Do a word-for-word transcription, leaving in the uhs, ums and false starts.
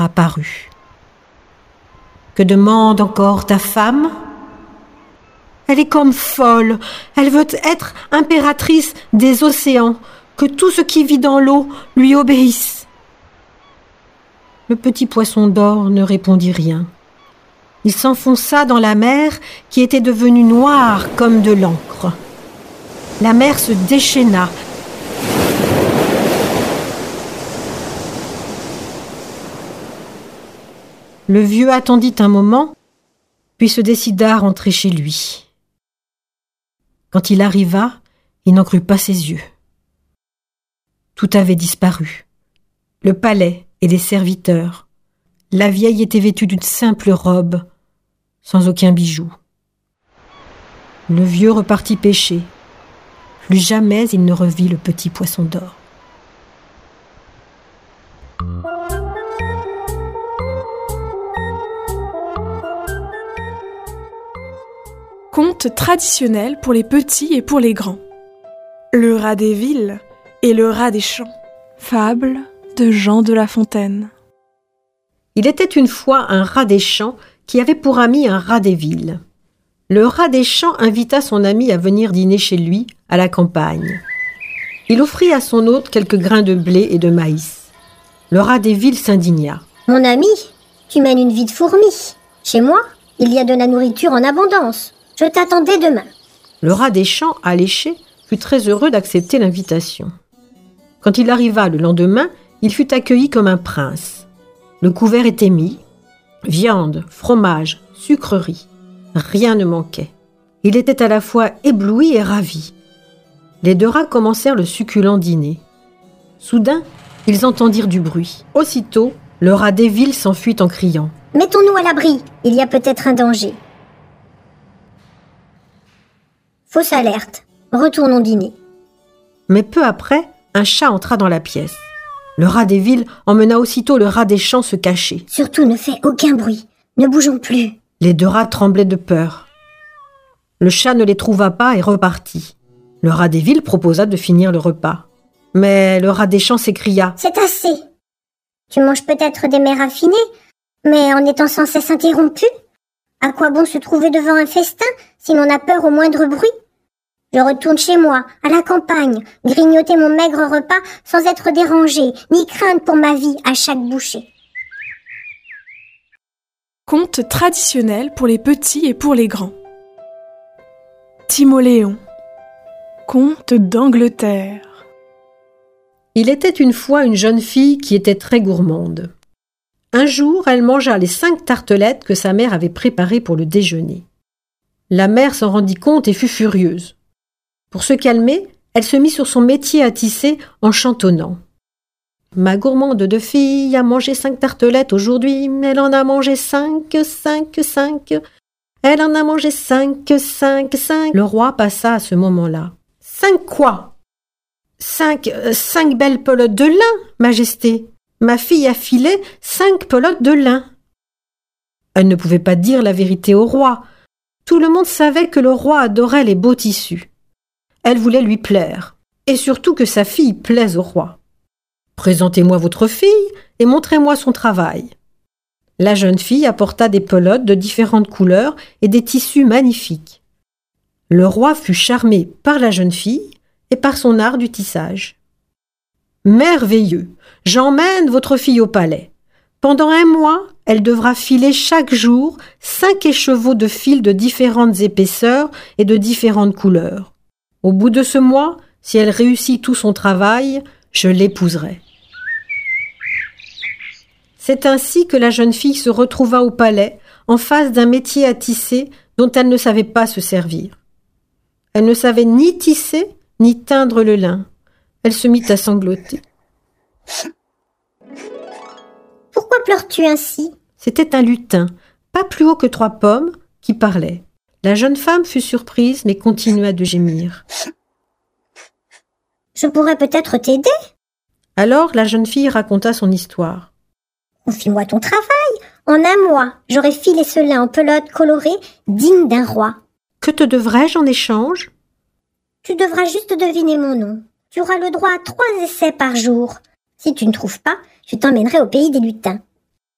apparut. « Que demande encore ta femme ? Elle est comme folle. Elle veut être impératrice des océans, que tout ce qui vit dans l'eau lui obéisse. » Le petit poisson d'or ne répondit rien. Il s'enfonça dans la mer qui était devenue noire comme de l'encre. La mer se déchaîna. Le vieux attendit un moment, puis se décida à rentrer chez lui. Quand il arriva, il n'en crut pas ses yeux. Tout avait disparu. Le palais et les serviteurs. La vieille était vêtue d'une simple robe, sans aucun bijou. Le vieux repartit pêcher. Plus jamais il ne revit le petit poisson d'or. Conte traditionnel pour les petits et pour les grands. Le rat des villes et le rat des champs. Fable de Jean de La Fontaine. Il était une fois un rat des champs qui avait pour ami un rat des villes. Le rat des champs invita son ami à venir dîner chez lui, à la campagne. Il offrit à son hôte quelques grains de blé et de maïs. Le rat des villes s'indigna. « Mon ami, tu mènes une vie de fourmi. Chez moi, il y a de la nourriture en abondance. Je t'attendais demain. » Le rat des champs, alléché, fut très heureux d'accepter l'invitation. Quand il arriva le lendemain, il fut accueilli comme un prince. Le couvert était mis, viande, fromage, sucreries. Rien ne manquait. Il était à la fois ébloui et ravi. Les deux rats commencèrent le succulent dîner. Soudain, ils entendirent du bruit. Aussitôt, le rat des villes s'enfuit en criant « Mettons-nous à l'abri, il y a peut-être un danger. » Fausse alerte, retournons dîner. Mais peu après, un chat entra dans la pièce. Le rat des villes emmena aussitôt le rat des champs se cacher. « Surtout ne fais aucun bruit, ne bougeons plus. » Les deux rats tremblaient de peur. Le chat ne les trouva pas et repartit. Le rat des villes proposa de finir le repas. Mais le rat des champs s'écria « C'est assez. Tu manges peut-être des mets raffinés, mais en étant sans cesse interrompu, à quoi bon se trouver devant un festin si l'on a peur au moindre bruit ? Je retourne chez moi, à la campagne, grignoter mon maigre repas sans être dérangé, ni craindre pour ma vie à chaque bouchée. » Conte traditionnel pour les petits et pour les grands. Timoléon. Conte d'Angleterre. Il était une fois une jeune fille qui était très gourmande. Un jour, elle mangea les cinq tartelettes que sa mère avait préparées pour le déjeuner. La mère s'en rendit compte et fut furieuse. Pour se calmer, elle se mit sur son métier à tisser en chantonnant. « Ma gourmande de fille a mangé cinq tartelettes aujourd'hui, elle en a mangé cinq, cinq, cinq. Elle en a mangé cinq, cinq, cinq. » Le roi passa à ce moment-là. « Cinq quoi ? Cinq, euh, cinq belles pelotes de lin, majesté. Ma fille a filé cinq pelotes de lin. » Elle ne pouvait pas dire la vérité au roi. Tout le monde savait que le roi adorait les beaux tissus. Elle voulait lui plaire, et surtout que sa fille plaise au roi. « Présentez-moi votre fille et montrez-moi son travail. » La jeune fille apporta des pelotes de différentes couleurs et des tissus magnifiques. Le roi fut charmé par la jeune fille et par son art du tissage. « Merveilleux! J'emmène votre fille au palais. Pendant un mois, elle devra filer chaque jour cinq écheveaux de fil de différentes épaisseurs et de différentes couleurs. Au bout de ce mois, si elle réussit tout son travail, je l'épouserai. » C'est ainsi que la jeune fille se retrouva au palais, en face d'un métier à tisser dont elle ne savait pas se servir. Elle ne savait ni tisser, ni teindre le lin. Elle se mit à sangloter. « Pourquoi pleures-tu ainsi ?» C'était un lutin, pas plus haut que trois pommes, qui parlait. La jeune femme fut surprise, mais continua de gémir. « Je pourrais peut-être t'aider. » Alors la jeune fille raconta son histoire. « Confie-moi ton travail. En un mois, j'aurai filé ce lin en pelote colorée digne d'un roi. »« Que te devrais-je en échange ?»« Tu devras juste deviner mon nom. Tu auras le droit à trois essais par jour. Si tu ne trouves pas, je t'emmènerai au pays des lutins. »